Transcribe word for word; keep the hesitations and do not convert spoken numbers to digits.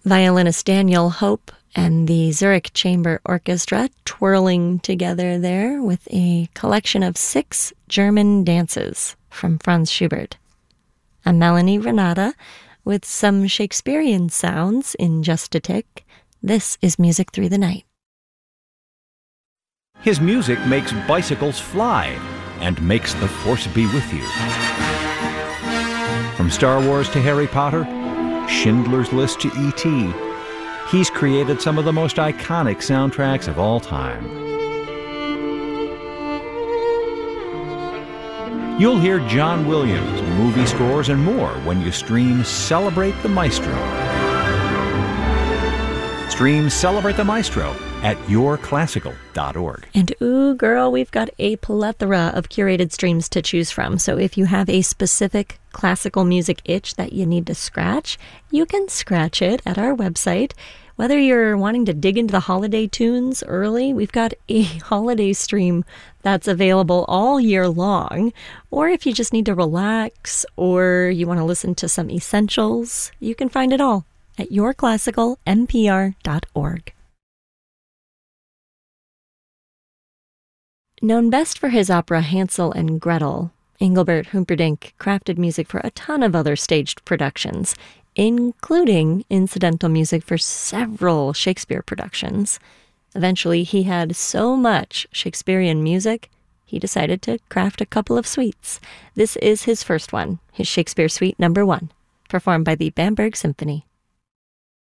Violinist Daniel Hope and the Zurich Chamber Orchestra twirling together there with a collection of six German dances from Franz Schubert. I'm Melanie Renata with some Shakespearean sounds in just a tick. This is Music Through the Night. His music makes bicycles fly and makes the Force be with you. From Star Wars to Harry Potter, Schindler's List to E T, he's created some of the most iconic soundtracks of all time. You'll hear John Williams, movie scores, and more when you stream Celebrate the Maestro. Stream Celebrate the Maestro at your classical dot org. And ooh, girl, we've got a plethora of curated streams to choose from. So if you have a specific classical music itch that you need to scratch, you can scratch it at our website. Whether you're wanting to dig into the holiday tunes early, we've got a holiday stream that's available all year long. Or if you just need to relax or you want to listen to some essentials, you can find it all at your classical n p r dot org. Known best for his opera Hansel and Gretel, Engelbert Humperdinck crafted music for a ton of other staged productions, including incidental music for several Shakespeare productions. Eventually, he had so much Shakespearean music, he decided to craft a couple of suites. This is his first one, his Shakespeare Suite Number One, performed by the Bamberg Symphony.